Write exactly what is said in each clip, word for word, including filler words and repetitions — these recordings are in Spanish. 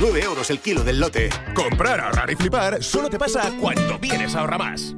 nueve euros el kilo del lote. Comprar, ahorrar y flipar solo te pasa cuando vienes a Ahorramás.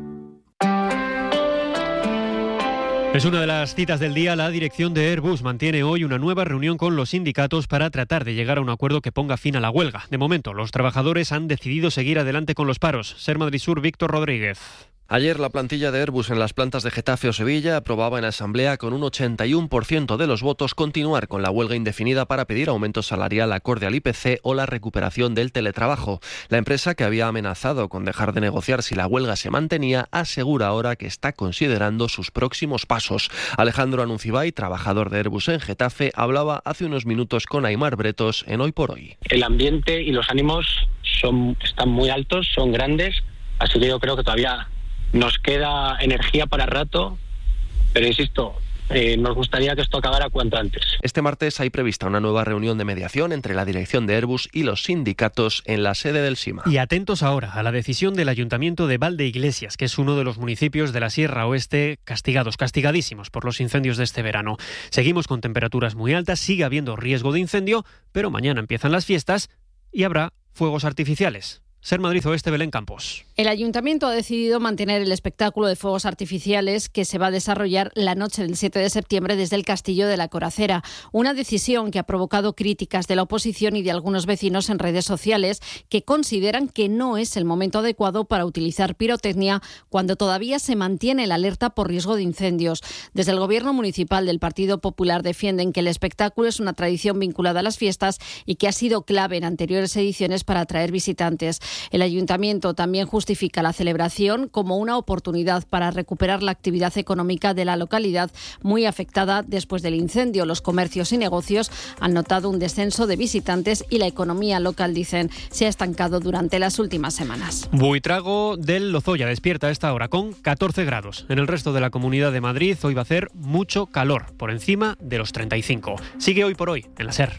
Es una de las citas del día. La dirección de Airbus mantiene hoy una nueva reunión con los sindicatos para tratar de llegar a un acuerdo que ponga fin a la huelga. De momento, los trabajadores han decidido seguir adelante con los paros. Ser Madrid Sur, Víctor Rodríguez. Ayer la plantilla de Airbus en las plantas de Getafe o Sevilla aprobaba en asamblea con un ochenta y uno por ciento de los votos continuar con la huelga indefinida para pedir aumento salarial acorde al I P C o la recuperación del teletrabajo. La empresa, que había amenazado con dejar de negociar si la huelga se mantenía, asegura ahora que está considerando sus próximos pasos. Alejandro Anuncibay, trabajador de Airbus en Getafe, hablaba hace unos minutos con Aimar Bretos en Hoy por Hoy. El ambiente y los ánimos son, están muy altos, son grandes, así que yo creo que todavía nos queda energía para rato, pero insisto, eh, nos gustaría que esto acabara cuanto antes. Este martes hay prevista una nueva reunión de mediación entre la dirección de Airbus y los sindicatos en la sede del SIMA. Y atentos ahora a la decisión del Ayuntamiento de Valdeiglesias, que es uno de los municipios de la Sierra Oeste castigados, castigadísimos por los incendios de este verano. Seguimos con temperaturas muy altas, sigue habiendo riesgo de incendio, pero mañana empiezan las fiestas y habrá fuegos artificiales. Ser Madrid Oeste, Belén Campos. El Ayuntamiento ha decidido mantener el espectáculo de fuegos artificiales que se va a desarrollar la noche del siete de septiembre desde el Castillo de la Coracera. Una decisión que ha provocado críticas de la oposición y de algunos vecinos en redes sociales que consideran que no es el momento adecuado para utilizar pirotecnia cuando todavía se mantiene la alerta por riesgo de incendios. Desde el Gobierno municipal del Partido Popular defienden que el espectáculo es una tradición vinculada a las fiestas y que ha sido clave en anteriores ediciones para atraer visitantes. El Ayuntamiento también justifica la celebración como una oportunidad para recuperar la actividad económica de la localidad muy afectada después del incendio. Los comercios y negocios han notado un descenso de visitantes y la economía local, dicen, se ha estancado durante las últimas semanas. Buitrago del Lozoya despierta a esta hora con catorce grados. En el resto de la Comunidad de Madrid hoy va a hacer mucho calor, por encima de los treinta y cinco. Sigue Hoy por Hoy en la SER.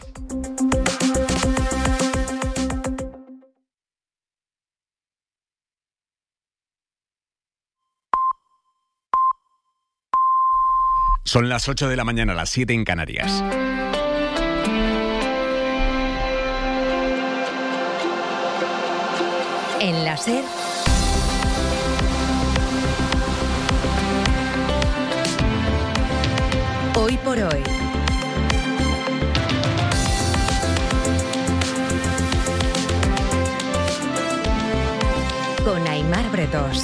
Son las ocho de la mañana, las siete en Canarias. En la SER, Hoy por Hoy. Con Aimar Bretos.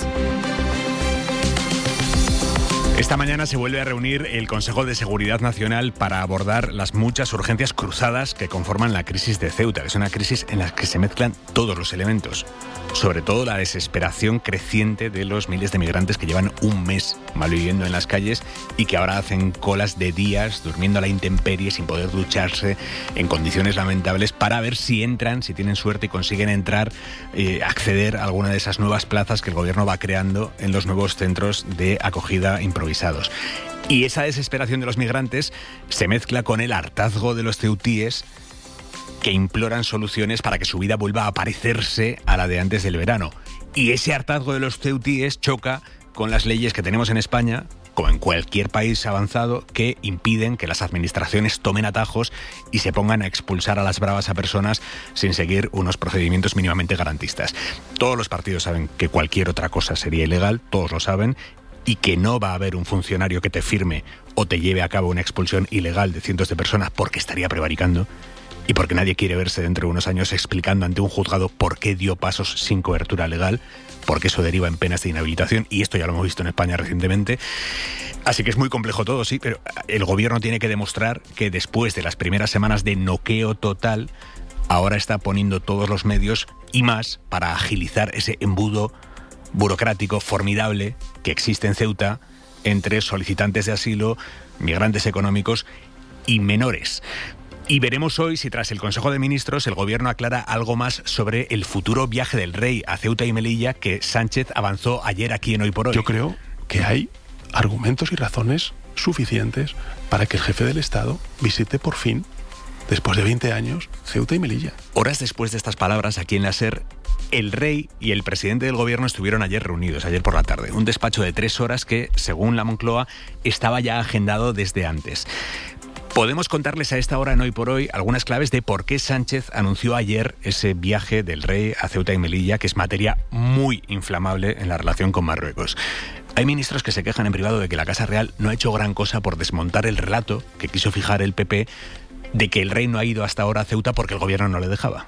Esta mañana se vuelve a reunir el Consejo de Seguridad Nacional para abordar las muchas urgencias cruzadas que conforman la crisis de Ceuta, que es una crisis en la que se mezclan todos los elementos. Sobre todo la desesperación creciente de los miles de migrantes que llevan un mes malviviendo en las calles y que ahora hacen colas de días durmiendo a la intemperie sin poder ducharse en condiciones lamentables para ver si entran, si tienen suerte y consiguen entrar, eh, acceder a alguna de esas nuevas plazas que el gobierno va creando en los nuevos centros de acogida improvisados. Y esa desesperación de los migrantes se mezcla con el hartazgo de los ceutíes que imploran soluciones para que su vida vuelva a parecerse a la de antes del verano. Y ese hartazgo de los ceutíes choca con las leyes que tenemos en España, como en cualquier país avanzado, que impiden que las administraciones tomen atajos y se pongan a expulsar a las bravas a personas sin seguir unos procedimientos mínimamente garantistas. Todos los partidos saben que cualquier otra cosa sería ilegal, todos lo saben, y que no va a haber un funcionario que te firme o te lleve a cabo una expulsión ilegal de cientos de personas porque estaría prevaricando. Y porque nadie quiere verse dentro de unos años explicando ante un juzgado por qué dio pasos sin cobertura legal, porque eso deriva en penas de inhabilitación, y esto ya lo hemos visto en España recientemente. Así que es muy complejo todo, sí, pero el gobierno tiene que demostrar que después de las primeras semanas de noqueo total, ahora está poniendo todos los medios y más para agilizar ese embudo burocrático formidable que existe en Ceuta entre solicitantes de asilo, migrantes económicos y menores. Y veremos hoy si tras el Consejo de Ministros el Gobierno aclara algo más sobre el futuro viaje del Rey a Ceuta y Melilla que Sánchez avanzó ayer aquí en Hoy por Hoy. Yo creo que hay argumentos y razones suficientes para que el jefe del Estado visite por fin, después de veinte años, Ceuta y Melilla. Horas después de estas palabras, aquí en la SER, el Rey y el presidente del Gobierno estuvieron ayer reunidos, ayer por la tarde. Un despacho de tres horas que, según la Moncloa, estaba ya agendado desde antes. Podemos contarles a esta hora en Hoy por Hoy algunas claves de por qué Sánchez anunció ayer ese viaje del rey a Ceuta y Melilla, que es materia muy inflamable en la relación con Marruecos. Hay ministros que se quejan en privado de que la Casa Real no ha hecho gran cosa por desmontar el relato que quiso fijar el P P de que el rey no ha ido hasta ahora a Ceuta porque el gobierno no le dejaba.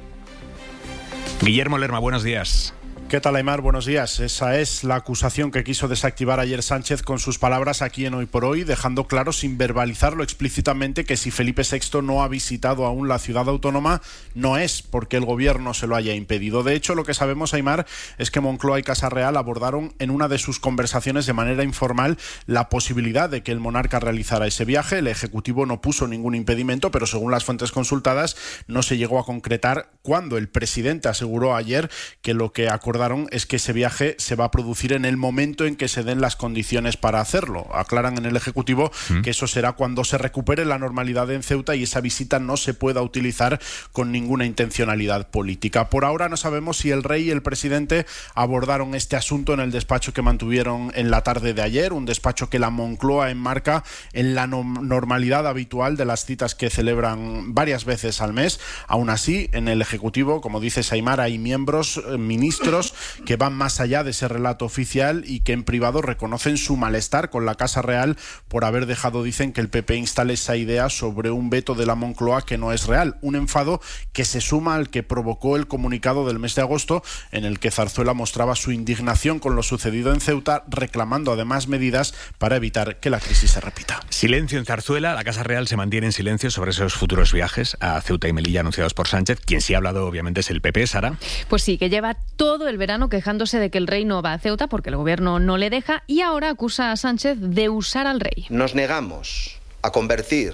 Guillermo Lerma, buenos días. ¿Qué tal, Aimar? Buenos días. Esa es la acusación que quiso desactivar ayer Sánchez con sus palabras aquí en Hoy por Hoy, dejando claro, sin verbalizarlo explícitamente, que si Felipe sexto no ha visitado aún la ciudad autónoma, no es porque el gobierno se lo haya impedido. De hecho, lo que sabemos, Aimar, es que Moncloa y Casa Real abordaron en una de sus conversaciones de manera informal la posibilidad de que el monarca realizara ese viaje. El Ejecutivo no puso ningún impedimento, pero según las fuentes consultadas, no se llegó a concretar cuándo. El presidente aseguró ayer que lo que acordó es que ese viaje se va a producir en el momento en que se den las condiciones para hacerlo. Aclaran en el Ejecutivo ¿Mm? que eso será cuando se recupere la normalidad en Ceuta y esa visita no se pueda utilizar con ninguna intencionalidad política. Por ahora no sabemos si el rey y el presidente abordaron este asunto en el despacho que mantuvieron en la tarde de ayer, un despacho que la Moncloa enmarca en la no- normalidad habitual de las citas que celebran varias veces al mes. Aún así, en el Ejecutivo, como dice Aimar, hay miembros, eh, ministros que van más allá de ese relato oficial y que en privado reconocen su malestar con la Casa Real por haber dejado, dicen, que el P P instale esa idea sobre un veto de la Moncloa que no es real. Un enfado que se suma al que provocó el comunicado del mes de agosto, en el que Zarzuela mostraba su indignación con lo sucedido en Ceuta, reclamando además medidas para evitar que la crisis se repita. Silencio en Zarzuela. La Casa Real se mantiene en silencio sobre esos futuros viajes a Ceuta y Melilla anunciados por Sánchez. Quien sí ha hablado, obviamente, es el P P, Sara. Pues sí, que lleva todo el verano quejándose de que el rey no va a Ceuta porque el gobierno no le deja y ahora acusa a Sánchez de usar al rey. Nos negamos a convertir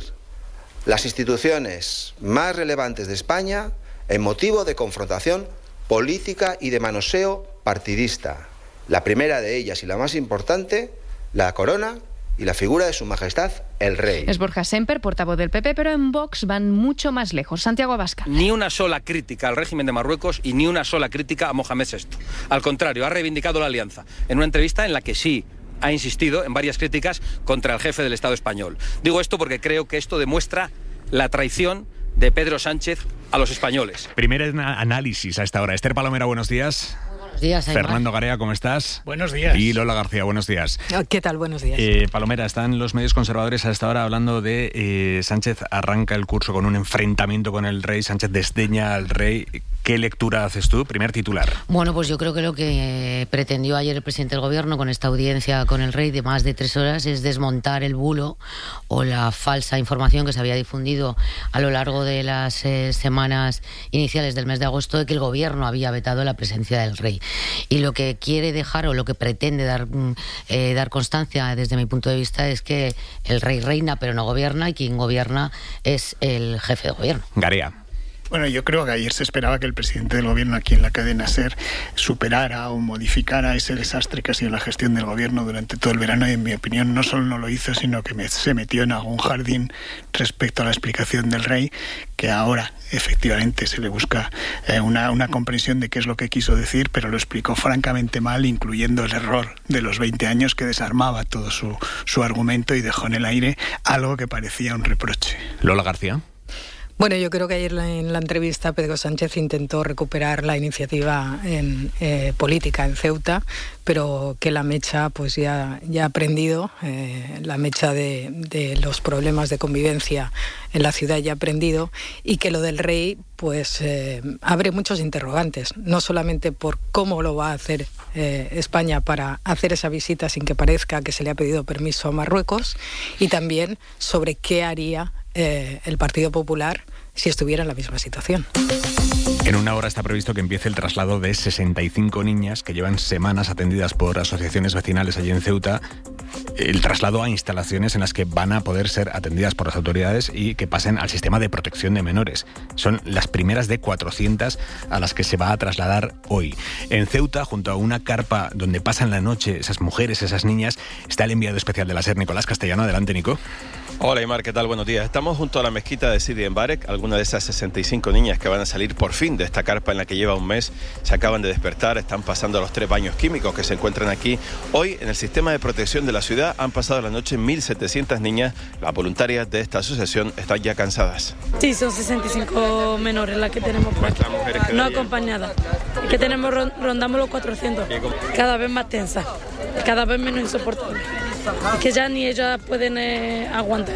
las instituciones más relevantes de España en motivo de confrontación política y de manoseo partidista. La primera de ellas y la más importante, la corona y la figura de su majestad, el rey. Es Borja Semper, portavoz del P P, pero en Vox van mucho más lejos. Santiago Abascal. Ni una sola crítica al régimen de Marruecos y ni una sola crítica a Mohamed sexto. Al contrario, ha reivindicado la alianza en una entrevista en la que sí ha insistido en varias críticas contra el jefe del Estado español. Digo esto porque creo que esto demuestra la traición de Pedro Sánchez a los españoles. Primer análisis a esta hora. Esther Palomera, buenos días. Buenos días, Aimar. Fernando Garea, ¿cómo estás? Buenos días. Y Lola García, buenos días. ¿Qué tal? Buenos días. Eh, Palomera, están los medios conservadores a esta hora hablando de eh, Sánchez arranca el curso con un enfrentamiento con el rey, Sánchez desdeña al rey. ¿Qué lectura haces tú? Primer titular. Bueno, pues yo creo que lo que pretendió ayer el presidente del gobierno con esta audiencia con el rey de más de tres horas es desmontar el bulo o la falsa información que se había difundido a lo largo de las eh, semanas iniciales del mes de agosto de que el gobierno había vetado la presencia del rey. Y lo que quiere dejar o lo que pretende dar, eh, dar constancia desde mi punto de vista es que el rey reina pero no gobierna y quien gobierna es el jefe de gobierno. Garea. Bueno, yo creo que ayer se esperaba que el presidente del gobierno aquí en la cadena SER superara o modificara ese desastre que ha sido la gestión del gobierno durante todo el verano y, en mi opinión, no solo no lo hizo, sino que me, se metió en algún jardín respecto a la explicación del rey, que ahora efectivamente se le busca eh, una, una comprensión de qué es lo que quiso decir, pero lo explicó francamente mal, incluyendo el error de los veinte años que desarmaba todo su, su argumento y dejó en el aire algo que parecía un reproche. Lola García. Bueno, yo creo que ayer en la entrevista Pedro Sánchez intentó recuperar la iniciativa en, eh, política en Ceuta, pero que la mecha pues ya, ya ha prendido, eh, la mecha de, de los problemas de convivencia en la ciudad ya ha prendido y que lo del rey pues eh, abre muchos interrogantes, no solamente por cómo lo va a hacer eh, España para hacer esa visita sin que parezca que se le ha pedido permiso a Marruecos y también sobre qué haría eh, el Partido Popular si estuviera en la misma situación. En una hora está previsto que empiece el traslado de sesenta y cinco niñas que llevan semanas atendidas por asociaciones vecinales allí en Ceuta, el traslado a instalaciones en las que van a poder ser atendidas por las autoridades y que pasen al sistema de protección de menores. Son las primeras de cuatrocientas a las que se va a trasladar hoy. En Ceuta, junto a una carpa donde pasan la noche esas mujeres, esas niñas, está el enviado especial de la SER, Nicolás Castellano. Adelante, Nico. Hola Aymar, ¿qué tal? Buenos días. Estamos junto a la mezquita de Sidi Mbarek. Algunas de esas sesenta y cinco niñas que van a salir por fin de esta carpa en la que lleva un mes se acaban de despertar, están pasando los tres baños químicos que se encuentran aquí. Hoy en el sistema de protección de la ciudad han pasado la noche mil setecientas niñas. Las voluntarias de esta asociación están ya cansadas. Sí, son sesenta y cinco menores las que tenemos por aquí, no acompañadas. Que tenemos, rondamos los cuatrocientos. Cada vez más tensa, cada vez menos insoportable. Que ya ni ellas pueden eh, aguantar.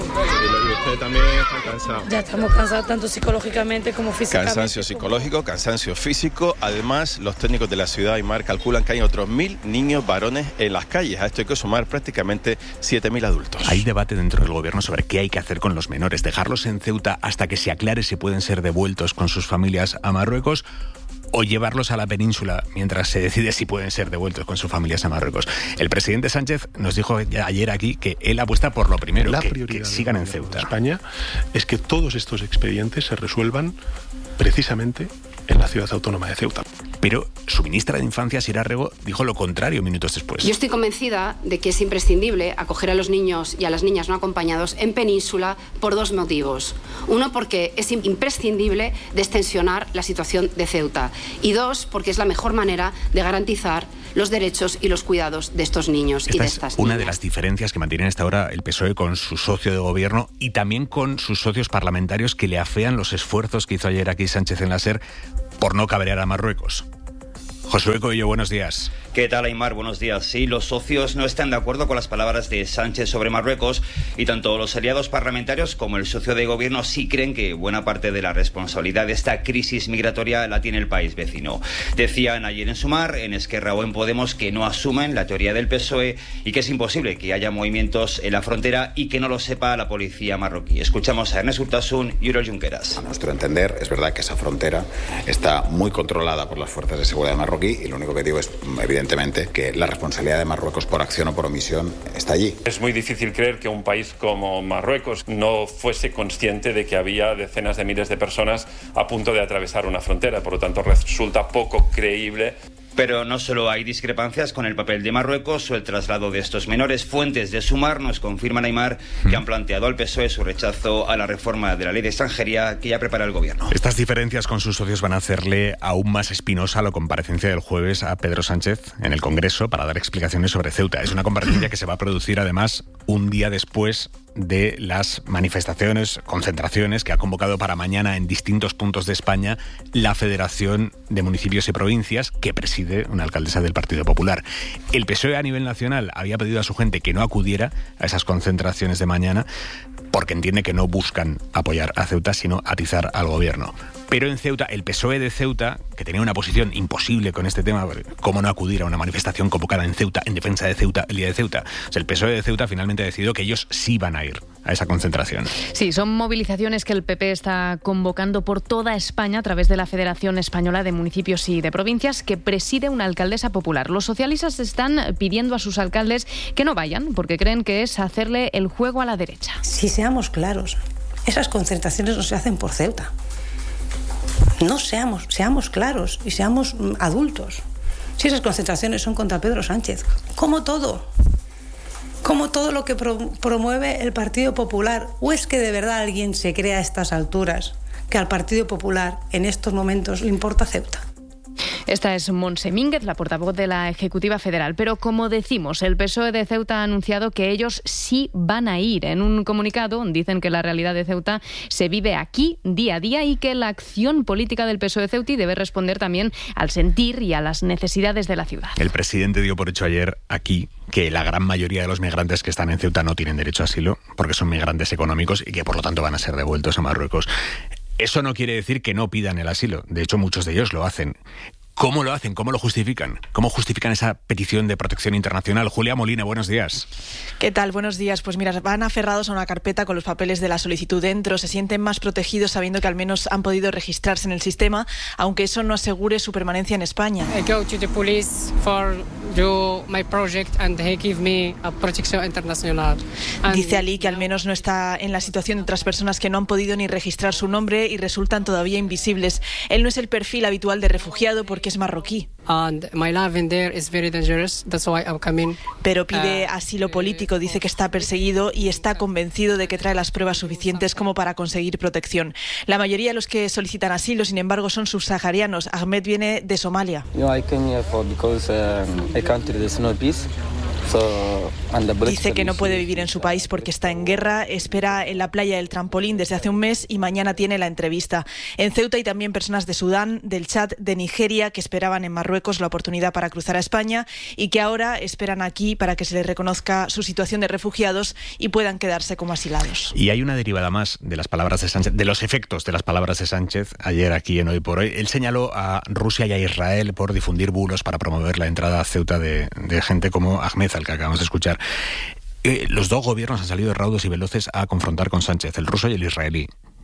¿Y usted también está cansado? Ya estamos cansados tanto psicológicamente como físicamente. Cansancio psicológico, cansancio físico. Además, los técnicos de la ciudad, Aymar, calculan que hay otros mil niños varones en las calles. A esto hay que sumar prácticamente siete mil adultos. Hay debate dentro del gobierno sobre qué hay que hacer con los menores. Dejarlos en Ceuta hasta que se aclare si pueden ser devueltos con sus familias a Marruecos, o llevarlos a la península mientras se decide si pueden ser devueltos con sus familias a Marruecos. El presidente Sánchez nos dijo ayer aquí que él apuesta por lo primero, la que, prioridad que sigan en Ceuta. De España es que todos estos expedientes se resuelvan precisamente en la ciudad autónoma de Ceuta. Pero su ministra de Infancia, Sira Rego, dijo lo contrario minutos después. Yo estoy convencida de que es imprescindible acoger a los niños y a las niñas no acompañados en península por dos motivos. Uno, porque es imprescindible destensionar la situación de Ceuta. Y dos, porque es la mejor manera de garantizar los derechos y los cuidados de estos niños Esta y de es estas una niñas. de las diferencias que mantiene hasta ahora el P S O E con su socio de gobierno y también con sus socios parlamentarios, que le afean los esfuerzos que hizo ayer aquí Sánchez en la SER por no cabrear a Marruecos. Josué Coello, buenos días. ¿Qué tal, Aymar? Buenos días. Sí, los socios no están de acuerdo con las palabras de Sánchez sobre Marruecos y tanto los aliados parlamentarios como el socio de gobierno sí creen que buena parte de la responsabilidad de esta crisis migratoria la tiene el país vecino. Decían ayer en Sumar, en Esquerra o en Podemos que no asumen la teoría del P S O E y que es imposible que haya movimientos en la frontera y que no lo sepa la policía marroquí. Escuchamos a Ernest Urtasun y Oriol Junqueras. A nuestro entender, es verdad que esa frontera está muy controlada por las fuerzas de seguridad marroquí y lo único que digo es, evidentemente, que la responsabilidad de Marruecos por acción o por omisión está allí. Es muy difícil creer que un país como Marruecos no fuese consciente de que había decenas de miles de personas a punto de atravesar una frontera. Por lo tanto, resulta poco creíble. Pero no solo hay discrepancias con el papel de Marruecos o el traslado de estos menores. Fuentes de Sumar nos confirman, Aymar, que han planteado al P S O E su rechazo a la reforma de la ley de extranjería que ya prepara el gobierno. Estas diferencias con sus socios van a hacerle aún más espinosa la comparecencia del jueves a Pedro Sánchez en el Congreso para dar explicaciones sobre Ceuta. Es una comparecencia que se va a producir además un día después de las manifestaciones, concentraciones que ha convocado para mañana en distintos puntos de España la Federación de Municipios y Provincias, que preside una alcaldesa del Partido Popular. El P S O E a nivel nacional había pedido a su gente que no acudiera a esas concentraciones de mañana porque entiende que no buscan apoyar a Ceuta, sino atizar al gobierno. Pero en Ceuta, el P S O E de Ceuta, que tenía una posición imposible con este tema, ¿cómo no acudir a una manifestación convocada en Ceuta, en defensa de Ceuta, el día de Ceuta? O sea, el P S O E de Ceuta finalmente ha decidido que ellos sí van a ir a esa concentración. Sí, son movilizaciones que el P P está convocando por toda España a través de la Federación Española de Municipios y de Provincias, que preside una alcaldesa popular. Los socialistas están pidiendo a sus alcaldes que no vayan, porque creen que es hacerle el juego a la derecha. Si seamos claros, esas concentraciones no se hacen por Ceuta. No seamos, seamos claros y seamos adultos. Si esas concentraciones son contra Pedro Sánchez, como todo, como todo lo que pro, promueve el Partido Popular, ¿o es que de verdad alguien se cree a estas alturas que al Partido Popular en estos momentos le importa Ceuta? Esta es Montse Mínguez, la portavoz de la Ejecutiva Federal. Pero como decimos, el P S O E de Ceuta ha anunciado que ellos sí van a ir. En un comunicado dicen que la realidad de Ceuta se vive aquí día a día y que la acción política del P S O E Ceuti debe responder también al sentir y a las necesidades de la ciudad. El presidente dio por hecho ayer aquí que la gran mayoría de los migrantes que están en Ceuta no tienen derecho a asilo porque son migrantes económicos y que por lo tanto van a ser devueltos a Marruecos. Eso no quiere decir que no pidan el asilo. De hecho, muchos de ellos lo hacen. ¿Cómo lo hacen? ¿Cómo lo justifican? ¿Cómo justifican esa petición de protección internacional? Julia Molina, buenos días. ¿Qué tal? Buenos días. Pues mira, van aferrados a una carpeta con los papeles de la solicitud dentro. Se sienten más protegidos sabiendo que al menos han podido registrarse en el sistema, aunque eso no asegure su permanencia en España. I go to the police for do my project and they give me a protección internacional. And dice Ali que al menos no está en la situación de otras personas que no han podido ni registrar su nombre y resultan todavía invisibles. Él no es el perfil habitual de refugiado porque es marroquí. And my life in there is very dangerous. That's why I'm coming. Pero pide asilo político, dice que está perseguido y está convencido de que trae las pruebas suficientes como para conseguir protección. La mayoría de los que solicitan asilo, sin embargo, son subsaharianos. Ahmed viene de Somalia. You know, I came here for because um, a country there's no peace. So, dice que no puede vivir en su país porque está en guerra, espera en la playa del Trampolín desde hace un mes y mañana tiene la entrevista. En Ceuta hay también personas de Sudán, del Chad, de Nigeria que esperaban en Marruecos la oportunidad para cruzar a España y que ahora esperan aquí para que se les reconozca su situación de refugiados y puedan quedarse como asilados. Y hay una derivada más de las palabras de Sánchez, de los efectos de las palabras de Sánchez ayer aquí en Hoy por Hoy. Él señaló a Rusia y a Israel por difundir bulos para promover la entrada a Ceuta de, de gente como Ahmed, al que acabamos de escuchar. Eh, los dos gobiernos han salido raudos y veloces a confrontar con Sánchez, el ruso y el israelí.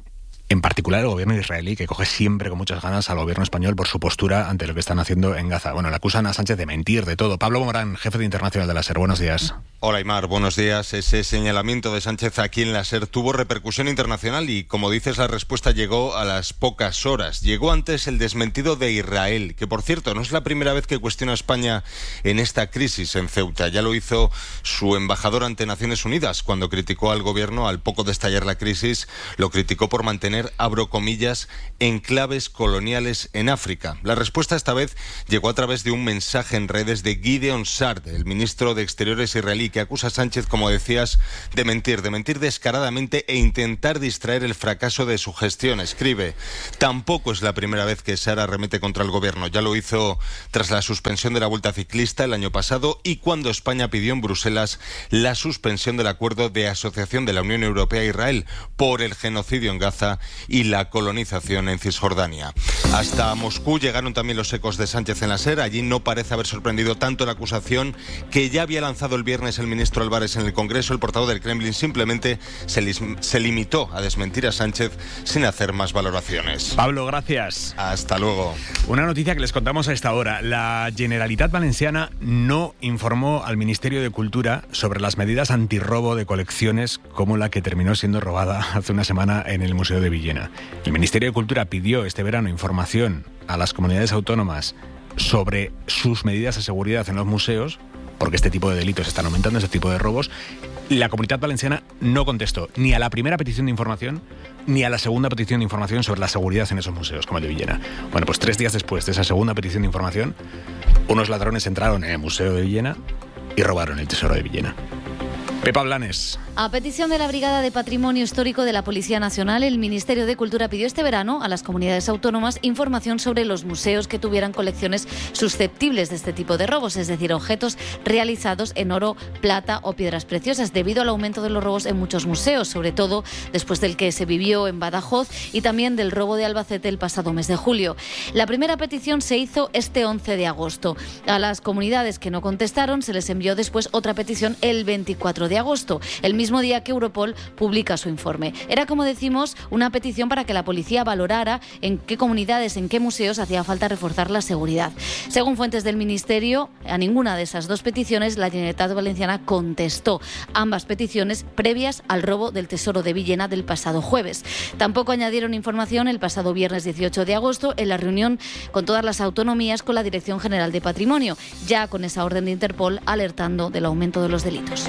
En particular el gobierno israelí, que coge siempre con muchas ganas al gobierno español por su postura ante lo que están haciendo en Gaza. Bueno, le acusan a Sánchez de mentir, de todo. Pablo Morán, jefe de Internacional de la SER, buenos días. Hola, Aymar, buenos días. Ese señalamiento de Sánchez aquí en la SER tuvo repercusión internacional y, como dices, la respuesta llegó a las pocas horas. Llegó antes el desmentido de Israel, que, por cierto, no es la primera vez que cuestiona a España en esta crisis en Ceuta. Ya lo hizo su embajador ante Naciones Unidas cuando criticó al gobierno al poco de estallar la crisis. Lo criticó por mantener, abro comillas, enclaves coloniales en África. La respuesta esta vez llegó a través de un mensaje en redes de Gideon Sa'ar, el ministro de Exteriores israelí, que acusa a Sánchez, como decías, de mentir, de mentir descaradamente e intentar distraer el fracaso de su gestión. Escribe: tampoco es la primera vez que Sa'ar arremete contra el gobierno. Ya lo hizo tras la suspensión de la Vuelta Ciclista el año pasado y cuando España pidió en Bruselas la suspensión del acuerdo de asociación de la Unión Europea a Israel por el genocidio en Gaza y la colonización en Cisjordania. Hasta Moscú llegaron también los ecos de Sánchez en la SER. Allí no parece haber sorprendido tanto la acusación que ya había lanzado el viernes el ministro Álvarez en el Congreso. El portavoz del Kremlin simplemente se, lis- se limitó a desmentir a Sánchez sin hacer más valoraciones. Pablo, gracias. Hasta luego. Una noticia que les contamos a esta hora. La Generalitat Valenciana no informó al Ministerio de Cultura sobre las medidas antirrobo de colecciones como la que terminó siendo robada hace una semana en el Museo de Villena. El Ministerio de Cultura pidió este verano información a las comunidades autónomas sobre sus medidas de seguridad en los museos, porque este tipo de delitos están aumentando, este tipo de robos. La Comunidad Valenciana no contestó ni a la primera petición de información ni a la segunda petición de información sobre la seguridad en esos museos, como el de Villena. Bueno, pues tres días después de esa segunda petición de información, unos ladrones entraron en el Museo de Villena y robaron el tesoro de Villena. Pepa Blanes. A petición de la Brigada de Patrimonio Histórico de la Policía Nacional, el Ministerio de Cultura pidió este verano a las comunidades autónomas información sobre los museos que tuvieran colecciones susceptibles de este tipo de robos, es decir, objetos realizados en oro, plata o piedras preciosas, debido al aumento de los robos en muchos museos, sobre todo después del que se vivió en Badajoz y también del robo de Albacete el pasado mes de julio. La primera petición se hizo este once de agosto. A las comunidades que no contestaron se les envió después otra petición el veinticuatro de agosto, el mismo día que Europol publica su informe. Era, como decimos, una petición para que la policía valorara en qué comunidades, en qué museos hacía falta reforzar la seguridad. Según fuentes del Ministerio, a ninguna de esas dos peticiones la Generalitat Valenciana contestó. Ambas peticiones previas al robo del tesoro de Villena del pasado jueves. Tampoco añadieron información el pasado viernes dieciocho de agosto en la reunión con todas las autonomías con la Dirección General de Patrimonio, ya con esa orden de Interpol alertando del aumento de los delitos.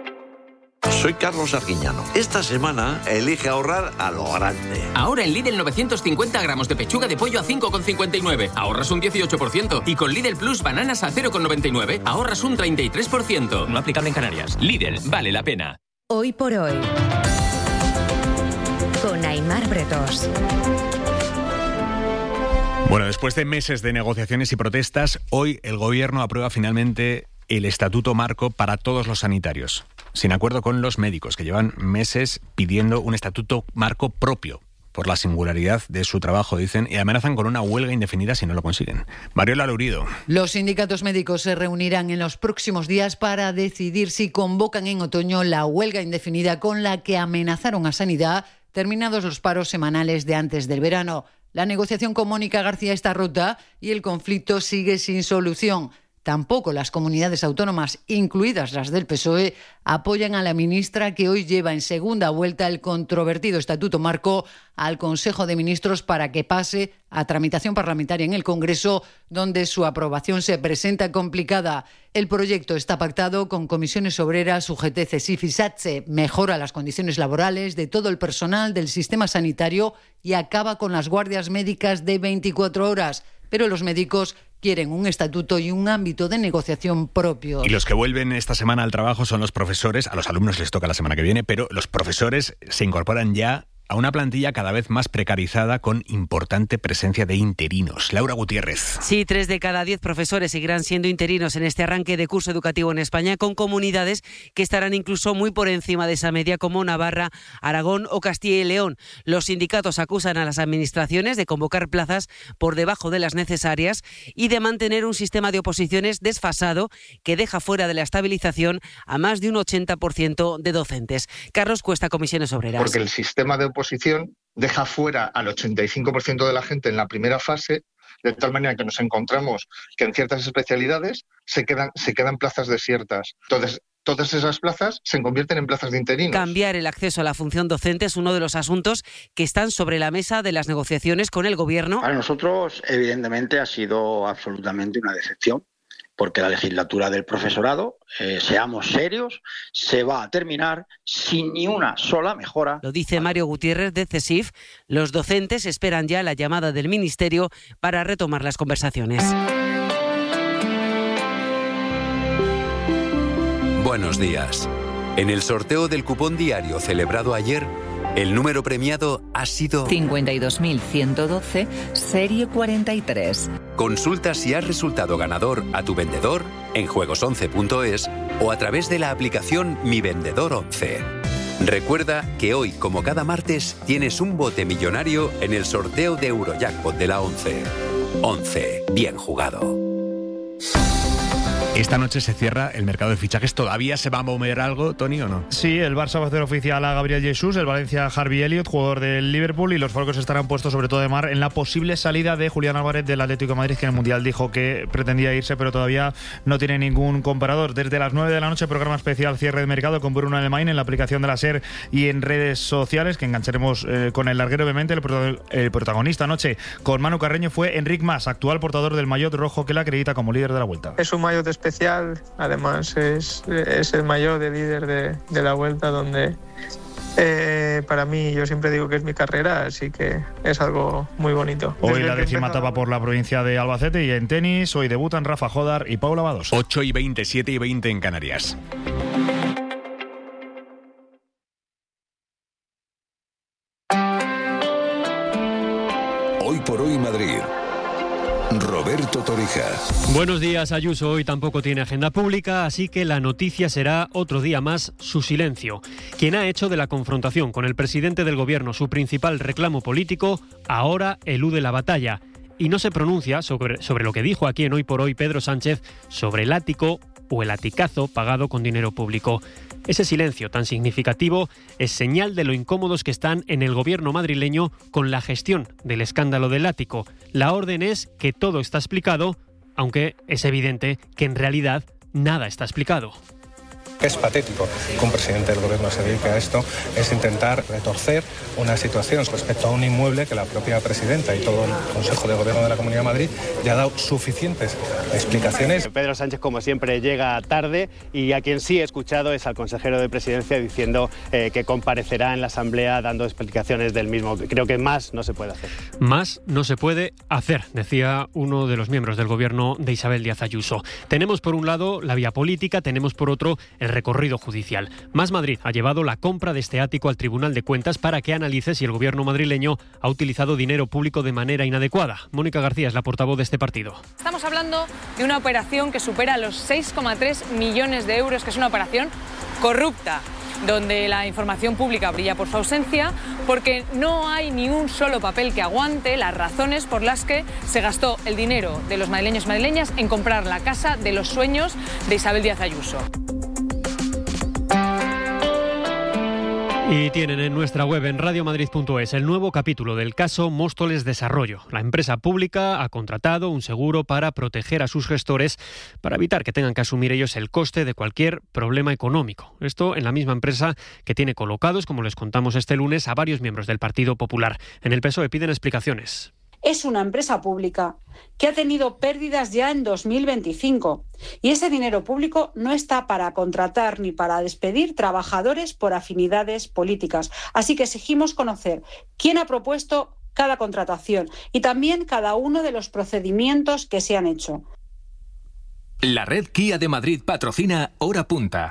Soy Carlos Arguiñano. Esta semana elige ahorrar a lo grande. Ahora en Lidl novecientos cincuenta gramos de pechuga de pollo a cinco con cincuenta y nueve. Ahorras un dieciocho por ciento. Y con Lidl Plus bananas a cero con noventa y nueve. Ahorras un treinta y tres por ciento. No aplicable en Canarias. Lidl, vale la pena. Hoy por hoy. Con Aymar Bretos. Bueno, después de meses de negociaciones y protestas, hoy el Gobierno aprueba finalmente el Estatuto Marco para todos los sanitarios, sin acuerdo con los médicos, que llevan meses pidiendo un Estatuto Marco propio por la singularidad de su trabajo, dicen, y amenazan con una huelga indefinida si no lo consiguen. Mariola Lourido. Los sindicatos médicos se reunirán en los próximos días para decidir si convocan en otoño la huelga indefinida con la que amenazaron a Sanidad terminados los paros semanales de antes del verano. La negociación con Mónica García está rota y el conflicto sigue sin solución. Tampoco las comunidades autónomas, incluidas las del P S O E, apoyan a la ministra que hoy lleva en segunda vuelta el controvertido Estatuto Marco al Consejo de Ministros para que pase a tramitación parlamentaria en el Congreso, donde su aprobación se presenta complicada. El proyecto está pactado con comisiones obreras, U G T, CESIF y SATSE. Mejora las condiciones laborales de todo el personal del sistema sanitario y acaba con las guardias médicas de veinticuatro horas. Pero los médicos quieren un estatuto y un ámbito de negociación propio. Y los que vuelven esta semana al trabajo son los profesores. A los alumnos les toca la semana que viene, pero los profesores se incorporan ya a una plantilla cada vez más precarizada con importante presencia de interinos. Laura Gutiérrez. Sí, tres de cada diez profesores seguirán siendo interinos en este arranque de curso educativo en España, con comunidades que estarán incluso muy por encima de esa media, como Navarra, Aragón o Castilla y León. Los sindicatos acusan a las administraciones de convocar plazas por debajo de las necesarias y de mantener un sistema de oposiciones desfasado que deja fuera de la estabilización a más de un ochenta por ciento de docentes. Carlos Cuesta, Comisiones Obreras. Porque el sistema de oposición deja fuera al ochenta y cinco por ciento de la gente en la primera fase, de tal manera que nos encontramos que en ciertas especialidades se quedan, se quedan plazas desiertas. Entonces, todas esas plazas se convierten en plazas de interinos. Cambiar el acceso a la función docente es uno de los asuntos que están sobre la mesa de las negociaciones con el Gobierno. Para nosotros, evidentemente, ha sido absolutamente una decepción, porque la legislatura del profesorado, eh, seamos serios, se va a terminar sin ni una sola mejora. Lo dice Mario Gutiérrez de CESIF. Los docentes esperan ya la llamada del Ministerio para retomar las conversaciones. Buenos días. En el sorteo del cupón diario celebrado ayer, el número premiado ha sido cincuenta y dos mil ciento doce, serie cuarenta y tres. Consulta si has resultado ganador a tu vendedor en juegos once punto es o a través de la aplicación Mi Vendedor once. Recuerda que hoy, como cada martes, tienes un bote millonario en el sorteo de Eurojackpot de la once. once. Bien jugado. Esta noche se cierra el mercado de fichajes. ¿Todavía se va a mover algo, Tony, o no? Sí, el Barça va a hacer oficial a Gabriel Jesús, el Valencia a Harvey Elliott, jugador del Liverpool, y los focos estarán puestos sobre todo de mar en la posible salida de Julián Álvarez del Atlético de Madrid, que en el Mundial dijo que pretendía irse, pero todavía no tiene ningún comparador. Desde las nueve de la noche, programa especial cierre de mercado con Bruno Alemán en la aplicación de la SER y en redes sociales, que engancharemos eh, con el larguero, obviamente. El, pro- el protagonista anoche con Manu Carreño fue Enric Mas, actual portador del maillot rojo que le acredita como líder de la Vuelta. Es un maillot especial, además es, es el maillot de líder de, de la Vuelta, donde eh, para mí, yo siempre digo que es mi carrera, así que es algo muy bonito. Hoy Desde la décima empezó... etapa por la provincia de Albacete, y en tenis hoy debutan Rafa Jodar y Paula Badosa. ocho y veinte, siete y veinte en Canarias. Hoy por hoy Madrid. Roberto Torija. Buenos días. Ayuso hoy tampoco tiene agenda pública, así que la noticia será otro día más su silencio. Quien ha hecho de la confrontación con el presidente del gobierno su principal reclamo político, ahora elude la batalla y no se pronuncia sobre, sobre lo que dijo aquí en Hoy por Hoy Pedro Sánchez sobre el ático o el aticazo pagado con dinero público. Ese silencio tan significativo es señal de lo incómodos que están en el gobierno madrileño con la gestión del escándalo del ático. La orden es que todo está explicado, aunque es evidente que en realidad nada está explicado. Es patético que un presidente del gobierno se dedique a esto, es intentar retorcer una situación respecto a un inmueble que la propia presidenta y todo el Consejo de Gobierno de la Comunidad de Madrid ya ha dado suficientes explicaciones. Pedro Sánchez, como siempre, llega tarde, y a quien sí he escuchado es al consejero de Presidencia diciendo eh, que comparecerá en la Asamblea dando explicaciones del mismo. Creo que más no se puede hacer. Más no se puede hacer, decía uno de los miembros del gobierno de Isabel Díaz Ayuso. Tenemos por un lado la vía política, tenemos por otro el recorrido judicial. Más Madrid ha llevado la compra de este ático al Tribunal de Cuentas para que analice si el gobierno madrileño ha utilizado dinero público de manera inadecuada. Mónica García es la portavoz de este partido. Estamos hablando de una operación que supera los seis coma tres millones de euros, que es una operación corrupta, donde la información pública brilla por su ausencia, porque no hay ni un solo papel que aguante las razones por las que se gastó el dinero de los madrileños y madrileñas en comprar la casa de los sueños de Isabel Díaz Ayuso. Y tienen en nuestra web en radiomadrid punto es el nuevo capítulo del caso Móstoles Desarrollo. La empresa pública ha contratado un seguro para proteger a sus gestores para evitar que tengan que asumir ellos el coste de cualquier problema económico. Esto en la misma empresa que tiene colocados, como les contamos este lunes, a varios miembros del Partido Popular. En el P S O E piden explicaciones. Es una empresa pública que ha tenido pérdidas ya en dos mil veinticinco y ese dinero público no está para contratar ni para despedir trabajadores por afinidades políticas. Así que exigimos conocer quién ha propuesto cada contratación y también cada uno de los procedimientos que se han hecho. La red Kia de Madrid patrocina Hora Punta.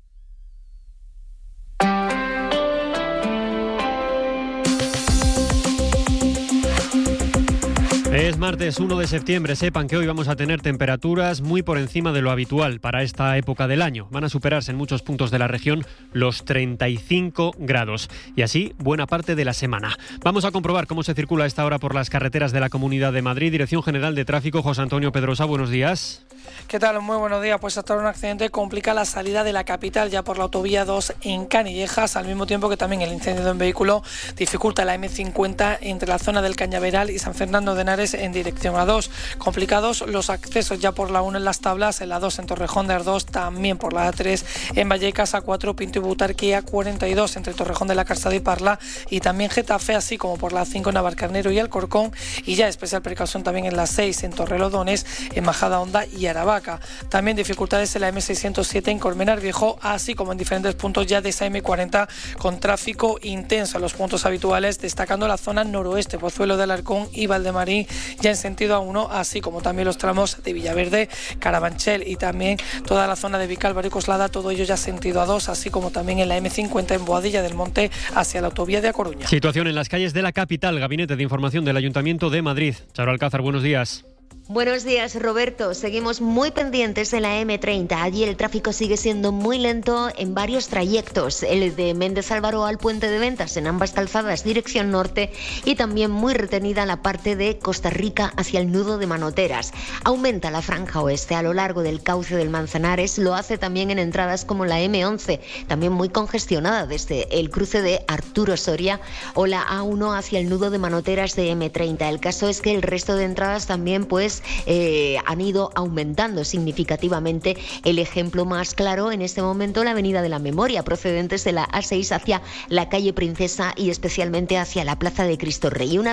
Es martes uno de septiembre. Sepan que hoy vamos a tener temperaturas muy por encima de lo habitual para esta época del año. Van a superarse en muchos puntos de la región los treinta y cinco grados. Y así buena parte de la semana. Vamos a comprobar cómo se circula a esta hora por las carreteras de la Comunidad de Madrid. Dirección General de Tráfico, José Antonio Pedrosa, buenos días. ¿Qué tal? Muy buenos días. Pues hasta ahora un accidente complica la salida de la capital ya por la autovía dos en Canillejas, al mismo tiempo que también el incendio de un vehículo dificulta la eme cincuenta entre la zona del Cañaveral y San Fernando de Henares en dirección A dos. Complicados los accesos ya por la uno en Las Tablas, en la dos en Torrejón de Ardoz, también por la A tres en Vallecas, A cuatro Pinto y Butarque, A cuarenta y dos entre Torrejón de la Calzada y Parla y también Getafe, así como por la A cinco en Navalcarnero y Alcorcón, y ya especial precaución también en la seis en Torrelodones, en Majadahonda y Aravaca. También dificultades en la eme seiscientos siete en Colmenar Viejo, así como en diferentes puntos ya de esa eme cuarenta con tráfico intenso en los puntos habituales, destacando la zona noroeste, Pozuelo de Alarcón y Valdemarín, ya en sentido A uno, así como también los tramos de Villaverde, Carabanchel y también toda la zona de Vicálvaro y Coslada, todo ello ya sentido A dos, así como también en la eme cincuenta en Boadilla del Monte hacia la autovía de A Coruña. Situación en las calles de la capital. Gabinete de Información del Ayuntamiento de Madrid. Charo Alcázar, buenos días. Buenos días, Roberto. Seguimos muy pendientes en la eme treinta. Allí el tráfico sigue siendo muy lento en varios trayectos. El de Méndez Álvaro al Puente de Ventas en ambas calzadas dirección norte y también muy retenida la parte de Costa Rica hacia el nudo de Manoteras. Aumenta la franja oeste a lo largo del cauce del Manzanares. Lo hace también en entradas como la eme once, también muy congestionada desde el cruce de Arturo Soria o la A uno hacia el nudo de Manoteras de eme treinta. El caso es que el resto de entradas también pues Eh, han ido aumentando significativamente. El ejemplo más claro en este momento, la Avenida de la Memoria, procedentes de la A seis hacia la calle Princesa y especialmente hacia la Plaza de Cristo Rey. Una